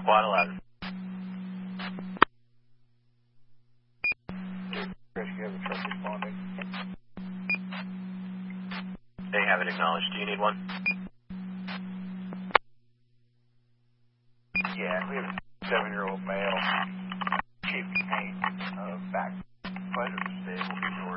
Quad 11. Rescue have a truck responding. They have it acknowledged. Do you need one? Yeah, we have a 7-year-old male. Chief paint, back. Pleasure to stable.